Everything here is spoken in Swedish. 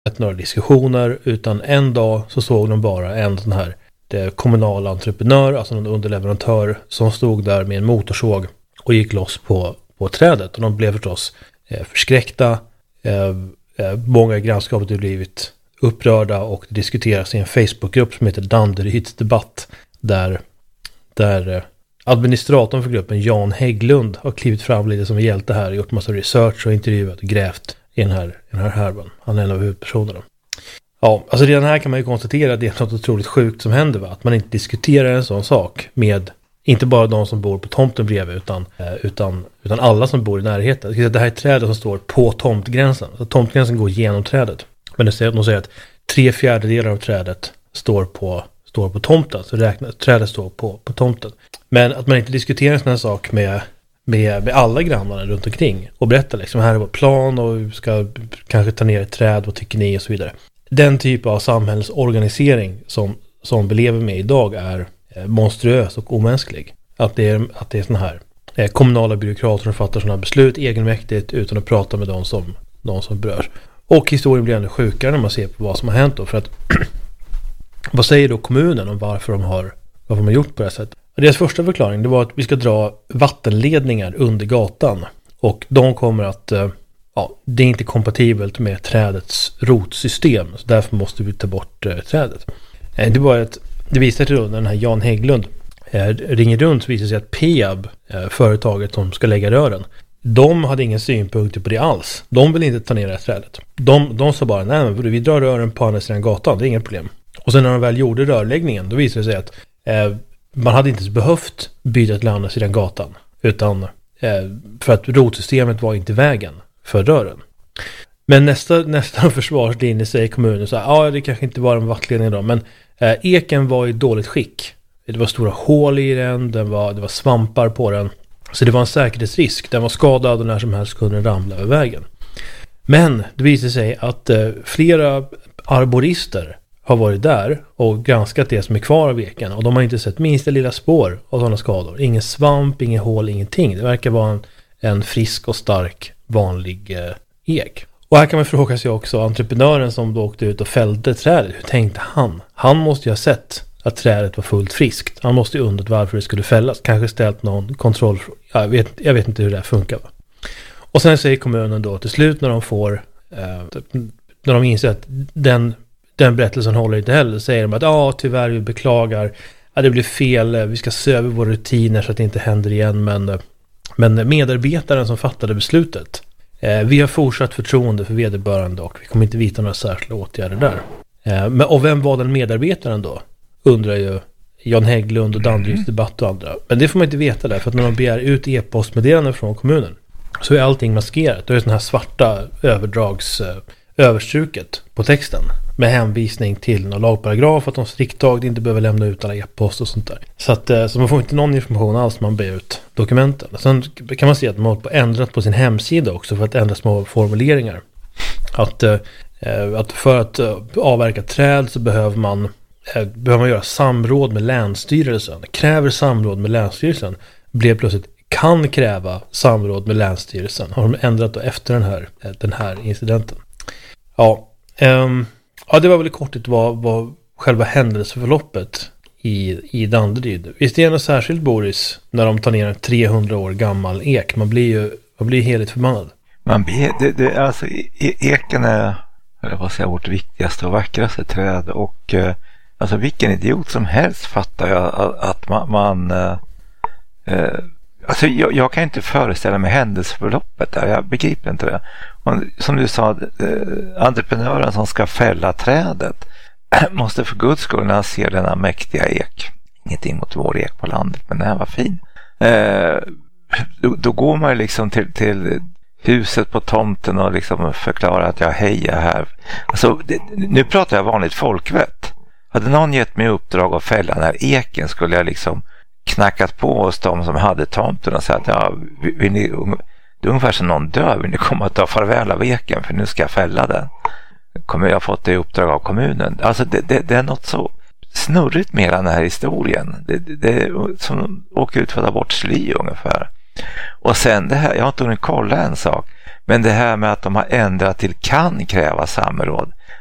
några diskussioner, utan en dag så såg de bara en sån här kommunal entreprenör, alltså en underleverantör som stod där med en motorsåg och gick loss på trädet. Och de blev förstås förskräckta. Många i grannskapet har blivit upprörda, och det diskuteras i en Facebookgrupp som heter Danderyds debatt, där administratorn för gruppen, Jan Hägglund, har klivit fram lite som hjälte här, gjort massa research och intervjuat och grävt i den här härvan. Han är en av huvudpersonerna. Ja, alltså redan här kan man ju konstatera att det är något otroligt sjukt som händer, va? Att man inte diskuterar en sån sak med inte bara de som bor på tomten bredvid, utan alla som bor i närheten. Det här är trädet som står på tomtgränsen. Så tomtgränsen går genom trädet. Men de säger att 3/4 av trädet står på tomten. Så trädet står på tomten. Men att man inte diskuterar en sån här sak med alla grannarna runt omkring och berättar liksom, här är vår plan och vi ska kanske ta ner ett träd, och tycker ni, och så vidare. Den typ av samhällsorganisering som vi lever med idag är monstruös och omänsklig. Att det är såna här kommunala byråkrater som fattar sådana beslut egenmäktigt utan att prata med de som berörs. Och historien blir ännu sjukare när man ser på vad som har hänt då. För att vad säger då kommunen om varför de har gjort på det här sättet? Deras första förklaring, det var att vi ska dra vattenledningar under gatan. Och de kommer att, det är inte kompatibelt med trädets rotsystem. Så därför måste vi ta bort trädet. Det visar sig då när den här Jan Hägglund ringer runt, så visar sig att Peab, företaget som ska lägga rören, de hade ingen synpunkter på det alls. De vill inte ta ner det här trädet. De sa bara, nej men vi drar rören på andra sidan gatan, det är inget problem. Och sen när de väl gjorde rörläggningen, då visade det sig att man hade inte behövt byta till andra sidan gatan, utan för att rotsystemet var inte vägen för rören. Men nästa försvarslinje säger kommunen så här, det kanske inte var en vattledning då, men eken var i dåligt skick. Det var stora hål i den, det var svampar på den. Så det var en säkerhetsrisk. Den var skadad och när som helst kunde den ramla över vägen. Men det visade sig att flera arborister har varit där och granskat det som är kvar av eken. Och de har inte sett minsta lilla spår av sådana skador. Ingen svamp, ingen hål, ingenting. Det verkar vara en frisk och stark vanlig ek. Och här kan man fråga sig också, entreprenören som då åkte ut och fällde trädet, hur tänkte han? Han måste ju ha sett att trädet var fullt friskt. Han måste ju undrat varför det skulle fällas. Kanske ställt någon kontroll. Jag vet inte hur det här funkar, va? Och sen säger kommunen då till slut när de inser att den berättelsen håller inte heller, säger de att tyvärr, vi beklagar. Det blir fel. Vi ska se över våra rutiner så att det inte händer igen. Men medarbetaren som fattade beslutet, vi har fortsatt förtroende för vederbörande och vi kommer inte vidta några särskilda åtgärder där. Och vem var den medarbetaren då? Undrar ju Jan Hägglund och Danderyds debatt och andra. Men det får man inte veta där, för att när man begär ut e-postmeddelanden från kommunen så är allting maskerat. Det är sån här svarta överstruket på texten med hänvisning till någon lagparagraf att de strikttaget inte behöver lämna ut alla e-post och sånt där. Så man får inte någon information alls när man begär ut dokumenten. Sen kan man se att man har ändrat på sin hemsida också för att ändra små formuleringar. Att för att avverka träd så behöver man göra samråd med länsstyrelsen. Kräver samråd med länsstyrelsen. Blev plötsligt kan kräva samråd med länsstyrelsen. Har de ändrat då efter den här incidenten. Ja, det var väl i korthet vad själva händelseförloppet i Danderyd. Visst är det något särskilt, Boris, när de tar ner en 300 år gammal ek? Man blir helt förbannad. Alltså eken är vårt viktigaste och vackraste träd, och alltså vilken idiot som helst fattar jag att man alltså jag kan inte föreställa mig händelseförloppet där. Jag begriper inte det. Och som du sa, entreprenören som ska fälla trädet måste för guds skull, när han ser denna mäktiga ek, ingenting mot vår ek på landet, men den här var fin, då går man liksom till huset på tomten och liksom förklarar att jag hejar här. Alltså, nu pratar jag vanligt folkvett. Hade någon gett mig uppdrag att fälla den här eken, skulle jag liksom knackat på oss de som hade tomten och sagt att det är ungefär som någon dör, vill ni komma att ta farväl av eken, för nu ska jag fälla den. Kommer jag fått det i uppdrag av kommunen. Alltså det är något så snurrigt med den här historien. Det är som åker ut för att ta bort sly ungefär. Och sen det här, jag har inte hunnit kolla en sak, Men det här med att de har ändrat till kan kräva samråd,